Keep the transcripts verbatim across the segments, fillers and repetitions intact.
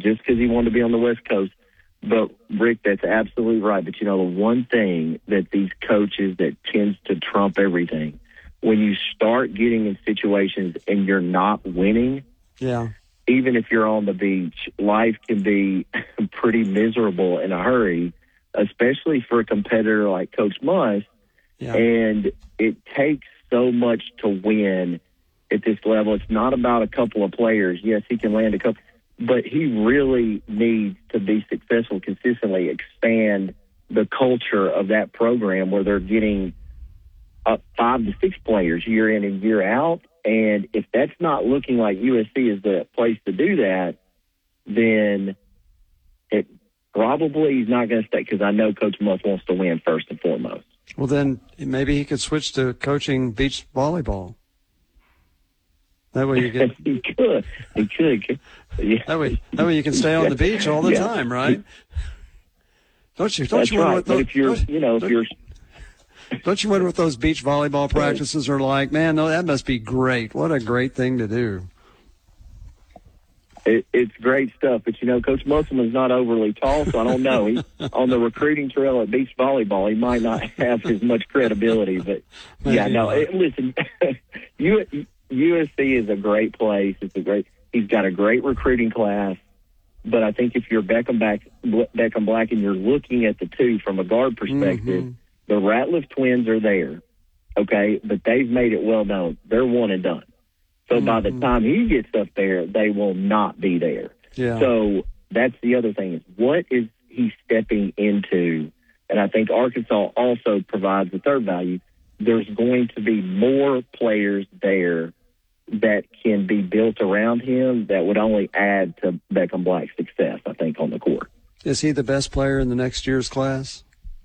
just because he wanted to be on the West Coast. But, Rick, that's absolutely right. But, you know, the one thing that these coaches that tends to trump everything, when you start getting in situations and you're not winning, yeah, even if you're on the beach, life can be pretty miserable in a hurry, especially for a competitor like Coach Muss. Yeah. And it takes so much to win at this level. It's not about a couple of players. Yes, he can land a couple, but he really needs to be successful consistently, expand the culture of that program where they're getting up five to six players year in and year out. And if that's not looking like U S C is the place to do that, then it probably is not going to stay, because I know Coach Muss wants to win first and foremost. Well, then maybe he could switch to coaching beach volleyball. That way you get. he could. He could. Yeah. That way, that way you can stay on the beach all the yeah. time, right? Don't you? Don't That's you wonder right. what those, but if you're, you know, if you're. Don't you wonder what those beach volleyball practices are like? Man, no, that must be great. What a great thing to do. It, it's great stuff, but you know, Coach Musselman's not overly tall, so I don't know. He, on the recruiting trail at beach volleyball, he might not have as much credibility. But Maybe yeah, no. It, listen, U, U S C is a great place. It's a great. He's got a great recruiting class, but I think if you're Beckham Black, Beckham Black, and you're looking at the two from a guard perspective, mm-hmm. the Ratliff twins are there, okay, but they've made it well known they're one and done. So mm-hmm. by the time he gets up there, they will not be there. Yeah. So that's the other thing is what is he stepping into? And I think Arkansas also provides the third value. There's going to be more players there that can be built around him that would only add to Beckham Black's success, I think, on the court. Is he the best player in the next year's class?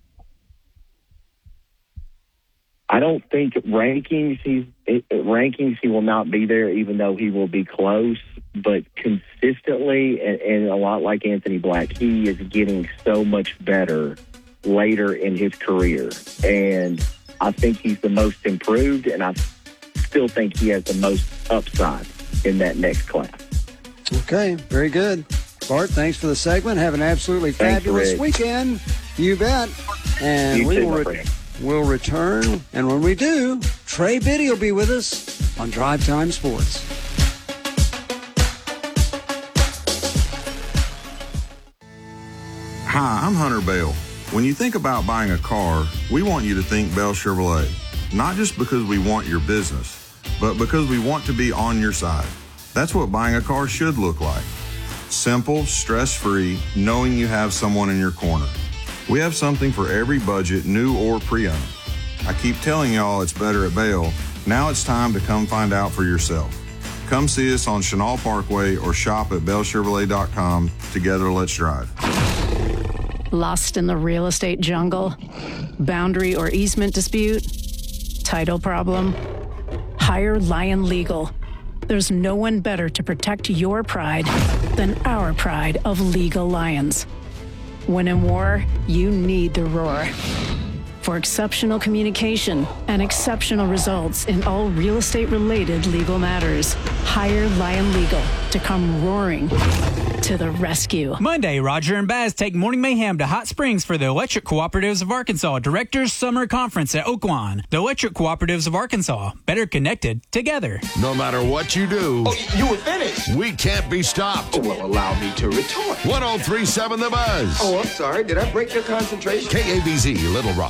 I don't think rankings he's rankings he will not be there, even though he will be close. But consistently, and, and a lot like Anthony Black, he is getting so much better later in his career, and I think he's the most improved, and I still think he has the most upside in that next class. Okay, very good, Bart. Thanks for the segment. Have an absolutely Thanks, fabulous Rick. weekend. You bet. And you we too, will. Re- We'll return, and when we do, Trey Biddy will be with us on Drive Time Sports. Hi, I'm Hunter Bell. When you think about buying a car, we want you to think Bell Chevrolet. Not just because we want your business, but because we want to be on your side. That's what buying a car should look like. Simple, stress-free, knowing you have someone in your corner. We have something for every budget, new or pre-owned. I keep telling y'all it's better at Bell. Now it's time to come find out for yourself. Come see us on Chenal Parkway or shop at bell chevrolet dot com. Together, let's drive. Lost in the real estate jungle? Boundary or easement dispute? Title problem? Hire Lion Legal. There's no one better to protect your pride than our pride of Legal Lions. When in war, you need the roar. For exceptional communication and exceptional results in all real estate-related legal matters, hire Lion Legal to come roaring to the rescue. Monday, Roger and Baz take Morning Mayhem to Hot Springs for the Electric Cooperatives of Arkansas Directors Summer Conference at Oaklawn. The Electric Cooperatives of Arkansas, better connected together. No matter what you do, oh, you were finished. We can't be stopped. Oh, well, allow me to retort. one oh three point seven The Buzz. Oh, I'm sorry. Did I break your concentration? K A B Z, Little Rock.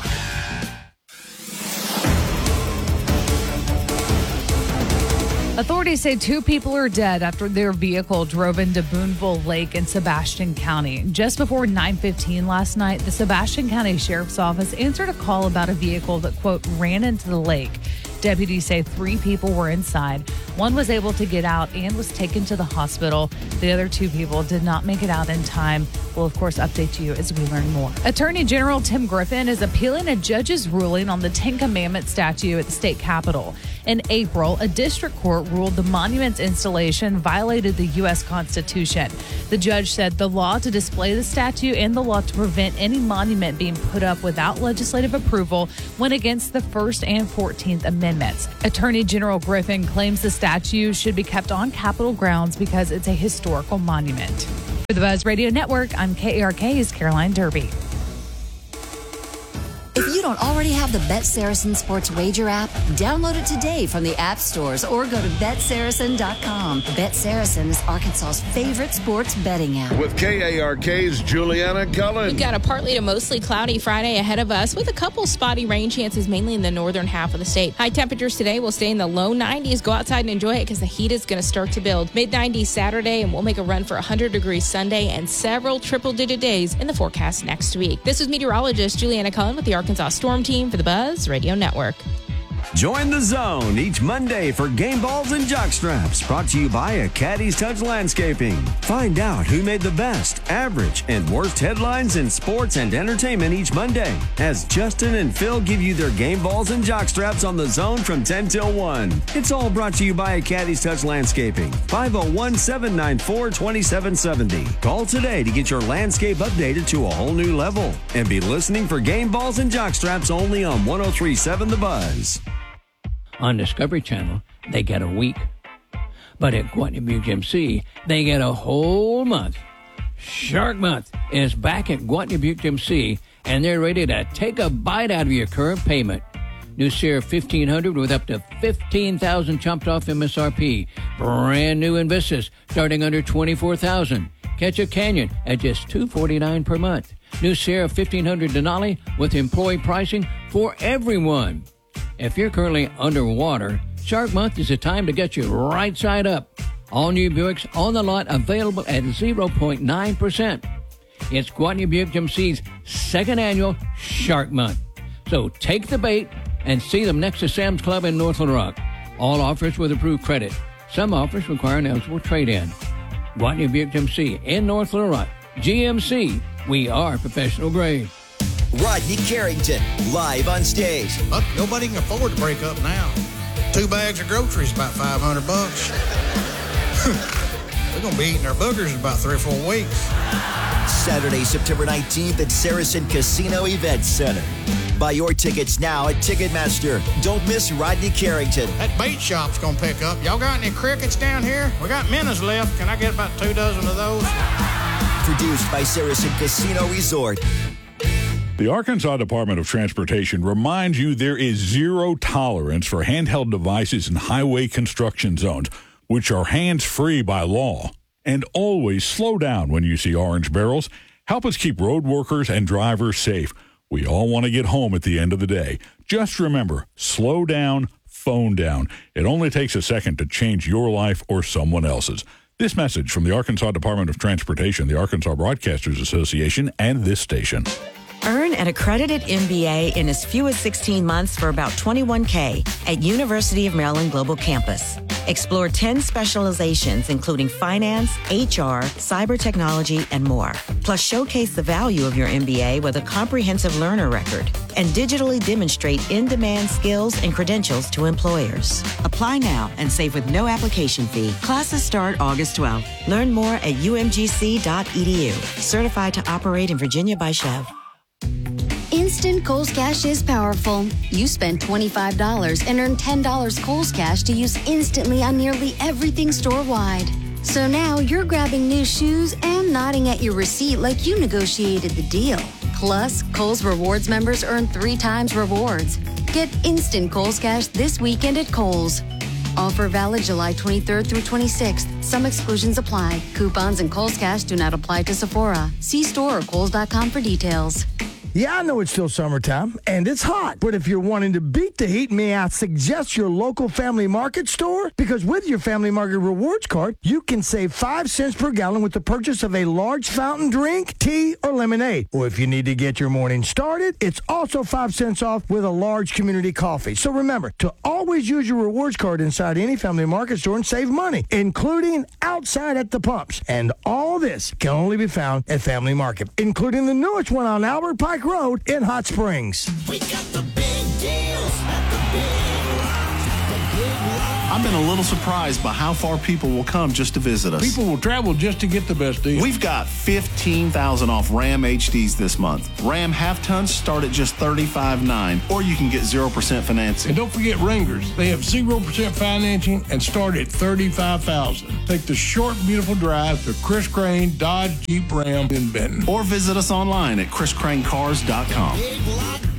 Authorities say two people are dead after their vehicle drove into Boonville Lake in Sebastian County. Just before nine fifteen last night, the Sebastian County Sheriff's Office answered a call about a vehicle that, quote, ran into the lake. Deputies say three people were inside. One was able to get out and was taken to the hospital. The other two people did not make it out in time. We'll, of course, update you as we learn more. Attorney General Tim Griffin is appealing a judge's ruling on the Ten Commandments statue at the state capitol. In April, a district court ruled the monument's installation violated the U S Constitution. The judge said the law to display the statue and the law to prevent any monument being put up without legislative approval went against the First and fourteenth Amendments. Attorney General Griffin claims the statue should be kept on Capitol grounds because it's a historical monument. For the Buzz Radio Network, I'm K A R K's Caroline Derby. If you don't already have the Bet Saracen Sports Wager app, download it today from the app stores or go to bet saracen dot com. Bet Saracen is Arkansas's favorite sports betting app. With K A R K's Juliana Cullen. We've got a partly to mostly cloudy Friday ahead of us with a couple spotty rain chances mainly in the northern half of the state. High temperatures today will stay in the low nineties. Go outside and enjoy it because the heat is going to start to build. Mid nineties Saturday, and we'll make a run for one hundred degrees Sunday and several triple-digit days in the forecast next week. This is meteorologist Juliana Cullen with the Arkansas Storm Team for the Buzz Radio Network. Join the zone each Monday for Game Balls and Jockstraps, brought to you by Acadie's Touch Landscaping. Find out who made the best, average, and worst headlines in sports and entertainment each Monday, as Justin and Phil give you their Game Balls and Jockstraps on the zone from ten till one. It's all brought to you by Acadie's Touch Landscaping, five oh one, seven nine four, two seven seven oh. Call today to get your landscape updated to a whole new level, and be listening for Game Balls and Jockstraps only on one oh three point seven The Buzz. On Discovery Channel, they get a week. But at Gwatney Buick G M C, they get a whole month. Shark Month is back at Gwatney Buick G M C, and they're ready to take a bite out of your current payment. New Sierra fifteen hundred with up to fifteen thousand dollars chopped off M S R P. Brand new Invistas starting under twenty-four thousand dollars. Catch a Canyon at just two hundred forty-nine dollars per month. New Sierra fifteen hundred Denali with employee pricing for everyone. If you're currently underwater, Shark Month is the time to get you right side up. All new Buicks on the lot available at zero point nine percent. It's Gwatney Buick G M C's second annual Shark Month. So take the bait and see them next to Sam's Club in North Little Rock. All offers with approved credit. Some offers require an eligible trade-in. Gwatney Buick G M C in North Little Rock. G M C, we are professional grade. Rodney Carrington, live on stage. Look, nobody can afford to break up now. Two bags of groceries about five hundred bucks. We're going to be eating our boogers in about three or four weeks. Saturday, September nineteenth at Saracen Casino Event Center. Buy your tickets now at Ticketmaster. Don't miss Rodney Carrington. That bait shop's going to pick up. Y'all got any crickets down here? We got minnows left. Can I get about two dozen of those? Produced by Saracen Casino Resort. The Arkansas Department of Transportation reminds you there is zero tolerance for handheld devices in highway construction zones, which are hands-free by law. And always slow down when you see orange barrels. Help us keep road workers and drivers safe. We all want to get home at the end of the day. Just remember, slow down, phone down. It only takes a second to change your life or someone else's. This message from the Arkansas Department of Transportation, the Arkansas Broadcasters Association, and this station. Earn an accredited M B A in as few as sixteen months for about twenty-one thousand dollars at University of Maryland Global Campus. Explore ten specializations, including finance, H R, cyber technology, and more. Plus, showcase the value of your M B A with a comprehensive learner record and digitally demonstrate in-demand skills and credentials to employers. Apply now and save with no application fee. Classes start August twelfth. Learn more at u m g c dot e d u. Certified to operate in Virginia by Chev. Instant Kohl's Cash is powerful. You spend twenty-five dollars and earn ten dollars Kohl's Cash to use instantly on nearly everything store-wide. So now you're grabbing new shoes and nodding at your receipt like you negotiated the deal. Plus, Kohl's Rewards members earn three times rewards. Get instant Kohl's Cash this weekend at Kohl's. Offer valid July twenty-third through twenty-sixth. Some exclusions apply. Coupons and Kohl's Cash do not apply to Sephora. See store or kohls dot com for details. Yeah, I know it's still summertime, and it's hot. But if you're wanting to beat the heat, may I suggest your local Family Market store? Because with your Family Market Rewards card, you can save five cents per gallon with the purchase of a large fountain drink, tea, or lemonade. Or if you need to get your morning started, it's also five cents off with a large community coffee. So remember to always use your rewards card inside any Family Market store and save money, including outside at the pumps. And all this can only be found at Family Market, including the newest one on Albert Pike Road in Hot Springs. We got the big deals at the big, the big I've been a little surprised by how far people will come just to visit us. People will travel just to get the best deal. We've got fifteen thousand off Ram H Ds this month. Ram half tons start at just thirty-five nine, or you can get zero percent financing. And don't forget Wranglers. They have zero percent financing and start at thirty-five thousand dollars. Take the short, beautiful drive to Chris Crane Dodge Jeep Ram in Benton. Or visit us online at chris crane cars dot com.